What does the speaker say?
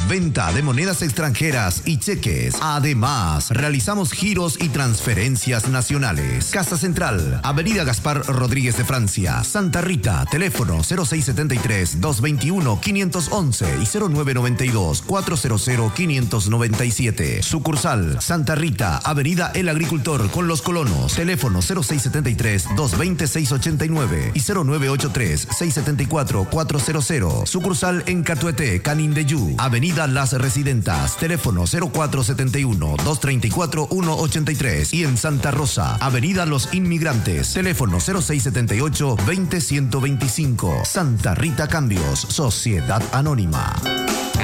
venta de monedas extranjeras y cheques. Además, realizamos giros y transferencias nacionales. Casa Central, Avenida Gaspar Rodríguez de Francia, Santa Rita, teléfono 0673-221-511 y 0992-400-597. Sucursal, Santa Rita, Avenida El Agricultor con Los Colonos, teléfono 0673-220-689 y 0983-674-400. Sucursal en Catuete, Canindeyú, Avenida Las Residentas, teléfono 0471-234-183 y en Santa Rosa, Avenida Los Inmigrantes, teléfono 0678-20125. Santa Rita Cambios, Sociedad Anónima.